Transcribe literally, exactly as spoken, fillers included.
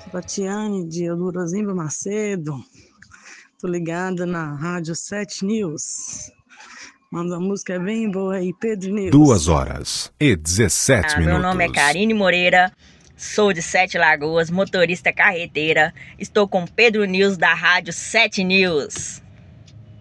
Tatiane de Eldorzinho Macedo. Tô ligada na Rádio sete News. Manda uma música bem boa aí, Pedro News. Duas horas e dezessete ah, minutos. Meu nome é Karine Moreira, sou de Sete Lagoas, motorista carreteira. Estou com Pedro News da Rádio sete News.